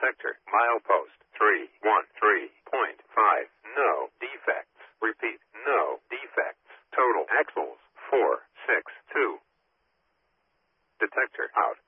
Detector. Milepost 313.5. No defects. Repeat. No defects. Total axles 462. Detector out.